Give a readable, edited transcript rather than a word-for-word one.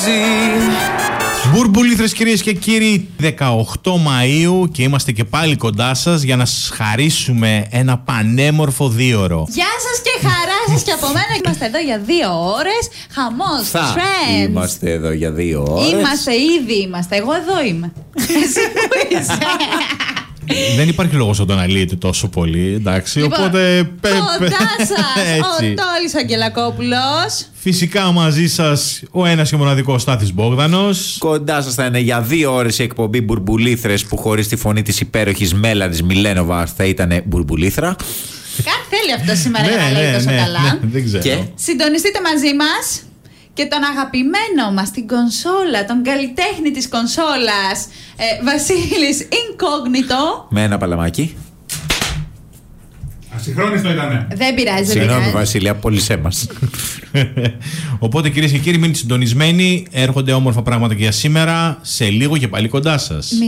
Μπουρμπουλήθρες, κυρίες και κύριοι, 18 Μαΐου και είμαστε και πάλι κοντά σας για να σας χαρίσουμε ένα πανέμορφο δίωρο. Γεια σας και χαρά σας και από μένα. Είμαστε εδώ για 2 ώρες. Χαμός, trends. Είμαστε εδώ για 2 ώρες. Ήδη είμαστε. Εγώ εδώ είμαι. Εσύ που είσαι? Δεν υπάρχει λόγος να τον αλύετε τόσο πολύ, εντάξει, Λοιπόν, οπότε... κοντά σας ο Τόλης Αγγελακόπουλος. Φυσικά μαζί σας ο ένας και μοναδικός Στάθης Μπόγδανος. Κοντά σας θα είναι για 2 ώρες η εκπομπή Μπουρμπουλήθρες, που χωρίς τη φωνή της υπέροχης Μέλανης Μιλένοβα θα ήταν Μπουρμπουλήθρα. Κάτι θέλει αυτό σήμερα για να λέει τόσο καλά. Δεν ξέρω. Και Συντονιστείτε μαζί μας και τον αγαπημένο μας, την κονσόλα, τον καλλιτέχνη της κονσόλας, Βασίλης Incognito. με ένα παλαμάκι. Ασυγχρόνιστο ήτανε. Δεν πειράζει, δεν Συγγνώμη πειράζει. Βασίλη, απόλυσέ μας. Οπότε, κυρίες και κύριοι, μείνετε συντονισμένοι. Έρχονται όμορφα πράγματα και για σήμερα. Σε λίγο και πάλι κοντά σας.